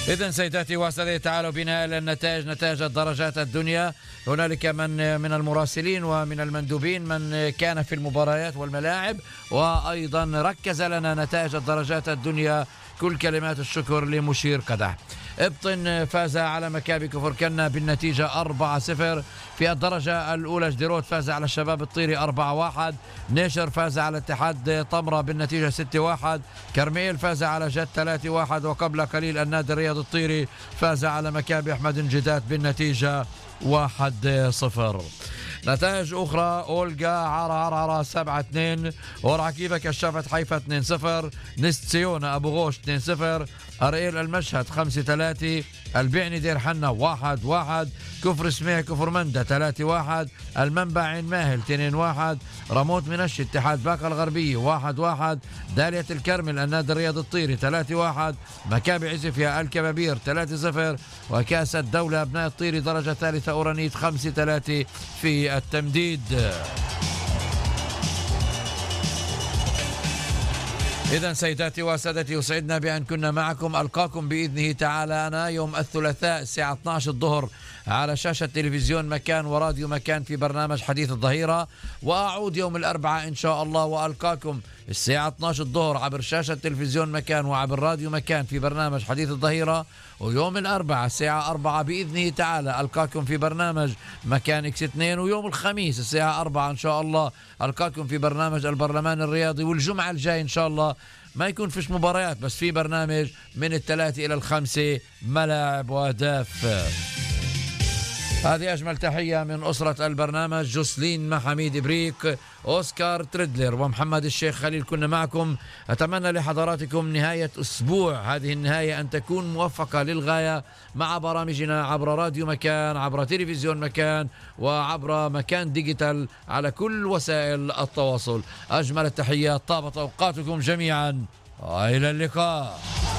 إذن سيداتي وسادتي تعالوا بنا إلى النتائج، نتائج الدرجات الدنيا. هنالك من المراسلين ومن المندوبين من كان في المباريات والملاعب، وأيضا ركز لنا نتائج الدرجات الدنيا. كل كلمات الشكر لمشير قدح. ابطن فاز على مكابي كفر كنا بالنتيجة 4-0. في الدرجة الأولى جديروت فاز على الشباب الطيري 4-1. نيشر فاز على اتحاد طمرة بالنتيجة 6-1. كرميل فاز على جد 3-1. وقبل قليل النادي الرياض الطيري فاز على مكابي أحمد الجدات بالنتيجة 1-0. نتائج أخرى: أولغا عرعرعرة 7-2. ورعكيبة كشافة حيفا 2-0. نست سيونا أبو غوش 2-0. أرئيل المشهد 5-3. البعني دير حنا 1-1. كفر سميع كفر مندة 3-1. المنبع عين ماهل 2-1. رموت منش اتحاد باقة الغربية 1-1. دالية الكرمل النادي الرياض الطيري 3-1. مكابي عزفيا الكبابير 3-0. وكأس الدولة أبناء الطيري درجة ثالثة أورانيت 5-3 في التمديد. إذن سيداتي وسادتي يسعدنا بأن كنا معكم. ألقاكم بإذنه تعالى أنا يوم الثلاثاء الساعة 12 الظهر على شاشة تلفزيون مكان وراديو مكان في برنامج حديث الظهيرة، وأعود يوم الأربعاء إن شاء الله وألقاكم الساعة 12 الظهر عبر شاشة تلفزيون مكان وعبر راديو مكان في برنامج حديث الظهيرة. ويوم الأربعاء الساعة 4 بإذنه تعالى ألقاكم في برنامج مكان إكس 2. ويوم الخميس الساعة 4 إن شاء الله ألقاكم في برنامج البرلمان الرياضي. والجمعة الجاي إن شاء الله ما يكون فيش مباريات، بس في برنامج من 3 إلى 5 ملاعب وأهداف. هذه أجمل تحية من أسرة البرنامج: جوسلين محميد بريك، أوسكار تريدلر، ومحمد الشيخ خليل. كنا معكم. أتمنى لحضراتكم نهاية أسبوع، هذه النهاية أن تكون موفقة للغاية مع برامجنا عبر راديو مكان، عبر تلفزيون مكان، وعبر مكان ديجيتال على كل وسائل التواصل. أجمل التحيات، طابت أوقاتكم جميعا، وإلى اللقاء.